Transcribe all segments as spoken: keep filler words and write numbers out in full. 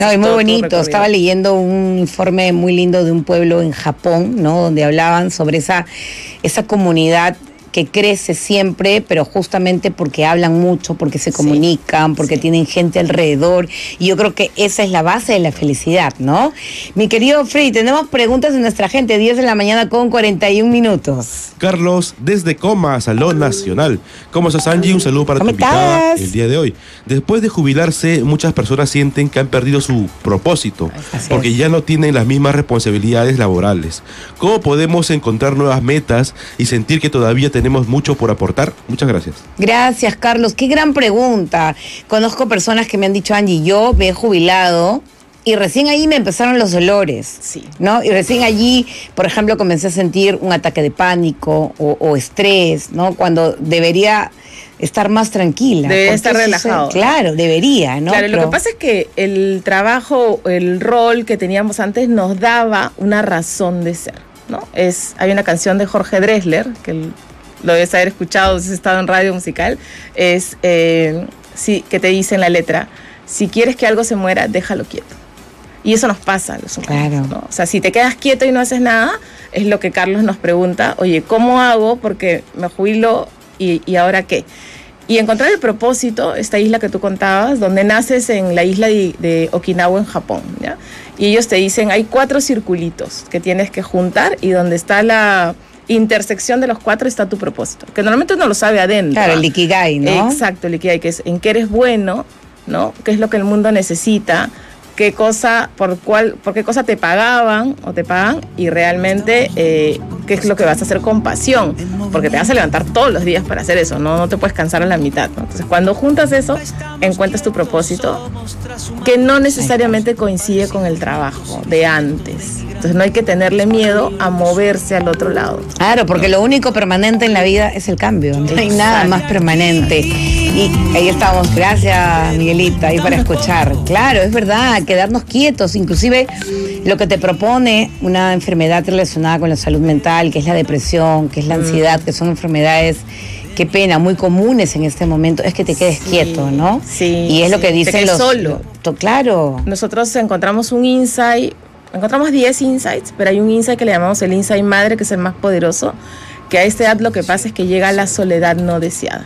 No, y muy bonito. Estaba leyendo un informe muy lindo de un pueblo en Japón, ¿no? Donde hablaban sobre esa, esa comunidad que crece siempre, pero justamente porque hablan mucho, porque se comunican, porque sí. tienen gente alrededor, y yo creo que esa es la base de la felicidad, ¿no? Mi querido Freddy, tenemos preguntas de nuestra gente, diez de la mañana con cuarenta y un minutos. Carlos, desde Coma, Salón Nacional. ¿Cómo estás, Angie? Un saludo para tu invitada el día de hoy. Después de jubilarse, muchas personas sienten que han perdido su propósito, Así porque es. ya no tienen las mismas responsabilidades laborales. ¿Cómo podemos encontrar nuevas metas y sentir que todavía tenemos tenemos mucho por aportar? Muchas gracias. Gracias, Carlos. Qué gran pregunta. Conozco personas que me han dicho, Angie, yo me he jubilado y recién ahí me empezaron los dolores, sí. ¿no? Y recién allí, por ejemplo, comencé a sentir un ataque de pánico o, o estrés, ¿no? Cuando debería estar más tranquila. Debería estar relajado. Se, claro, debería, ¿no? Claro, Pero... lo que pasa es que el trabajo, el rol que teníamos antes nos daba una razón de ser, ¿no? Es, hay una canción de Jorge Drexler, que el, lo debes haber escuchado si has estado en radio musical, es eh, sí, que te dice en la letra, si quieres que algo se muera, déjalo quieto. Y eso nos pasa a los humanos, claro. ¿no? O sea, si te quedas quieto y no haces nada, es lo que Carlos nos pregunta, oye, ¿cómo hago? Porque me jubilo y, y ¿ahora qué? Y encontrar el propósito, esta isla que tú contabas, donde naces en la isla de, de Okinawa en Japón, ¿ya? Y ellos te dicen, hay cuatro circulitos que tienes que juntar y donde está la intersección de los cuatro está tu propósito, que normalmente uno lo sabe adentro. Claro, el Ikigai, ¿no? Exacto, el Ikigai, que es en qué eres bueno, ¿no? ¿Qué es lo que el mundo necesita? ¿Qué cosa, por cuál, por qué cosa te pagaban o te pagan? Y realmente, eh, ¿qué es lo que vas a hacer con pasión? Porque te vas a levantar todos los días para hacer eso, no, no te puedes cansar a la mitad, ¿no? Entonces, cuando juntas eso, encuentras tu propósito, que no necesariamente coincide con el trabajo de antes. Entonces, no hay que tenerle miedo a moverse al otro lado. Claro, porque lo único permanente en la vida es el cambio, no hay nada más permanente. Y ahí estamos, gracias Miguelita, ahí para escuchar. Claro, es verdad, quedarnos quietos, inclusive lo que te propone una enfermedad relacionada con la salud mental, que es la depresión, que es la ansiedad, que son enfermedades, qué pena, muy comunes en este momento, es que te quedes sí, quieto, ¿no? Sí. Y es sí, lo que dicen los... solo. To, claro. Nosotros encontramos un insight, encontramos diez insights, pero hay un insight que le llamamos el insight madre, que es el más poderoso, que a esta edad lo que pasa es que llega la soledad no deseada.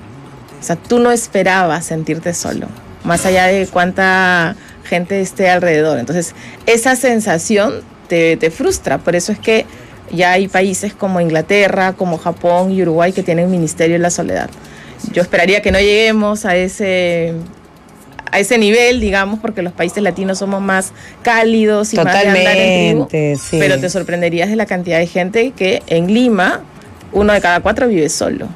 O sea, tú no esperabas sentirte solo, más allá de cuánta gente esté alrededor. Entonces, esa sensación te, te frustra. Por eso es que ya hay países como Inglaterra, como Japón y Uruguay que tienen Ministerio de la Soledad. Yo esperaría que no lleguemos a ese, a ese nivel, digamos, porque los países latinos somos más cálidos y Totalmente, más de andar en tribu, sí. Pero te sorprenderías de la cantidad de gente que en Lima, uno de cada cuatro vive solo.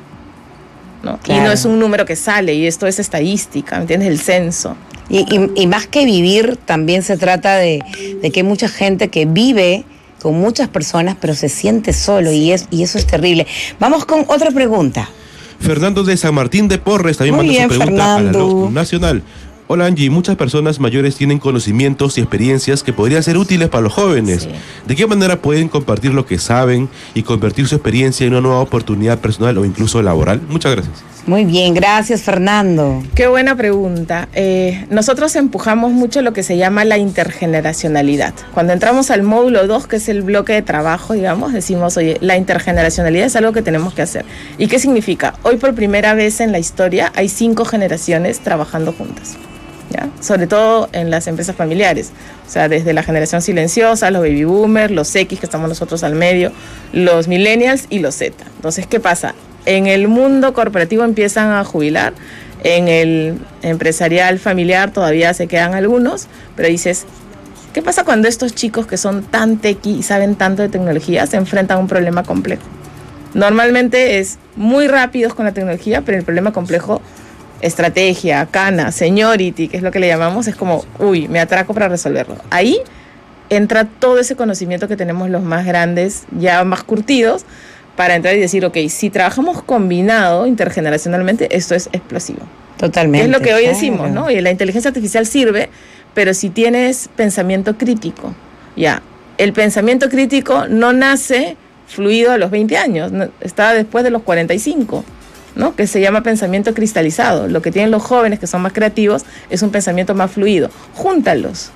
¿no? Claro. Y no es un número que sale, y esto es estadística, ¿me entiendes? El censo. Y, y, y más que vivir, también se trata de, de que hay mucha gente que vive con muchas personas, pero se siente solo, y, es, y eso es terrible. Vamos con otra pregunta. Fernando de San Martín de Porres también Muy manda bien, su pregunta Fernando. a la Luz Nacional. Hola Angie, muchas personas mayores tienen conocimientos y experiencias que podrían ser útiles para los jóvenes. Sí. ¿De qué manera pueden compartir lo que saben y convertir su experiencia en una nueva oportunidad personal o incluso laboral? Muchas gracias. Muy bien, gracias Fernando. Qué buena pregunta. Eh, nosotros empujamos mucho lo que se llama la intergeneracionalidad. Cuando entramos al módulo dos, que es el bloque de trabajo, digamos, decimos, oye, la intergeneracionalidad es algo que tenemos que hacer. ¿Y qué significa? Hoy por primera vez en la historia hay cinco generaciones trabajando juntas. ¿Ya? Sobre todo en las empresas familiares, o sea, desde la generación silenciosa, los baby boomers, los X, que estamos nosotros al medio, los millennials y los Z. Entonces, ¿qué pasa? En el mundo corporativo empiezan a jubilar, en el empresarial familiar todavía se quedan algunos, pero dices, ¿qué pasa cuando estos chicos que son tan tequi y saben tanto de tecnología se enfrentan a un problema complejo? Normalmente es muy rápidos con la tecnología, pero el problema complejo, estrategia, cana, seniority, que es lo que le llamamos, es como, uy, me atraco para resolverlo. Ahí entra todo ese conocimiento que tenemos los más grandes, ya más curtidos, para entrar y decir, ok, si trabajamos combinado intergeneracionalmente, esto es explosivo. Totalmente. Es lo que hoy claro. decimos, ¿no? Y la inteligencia artificial sirve, pero si tienes pensamiento crítico, ya, el pensamiento crítico no nace fluido a los veinte años, no, está después de los cuarenta y cinco, ¿no? Que se llama pensamiento cristalizado. Lo que tienen los jóvenes que son más creativos es un pensamiento más fluido. Júntalos,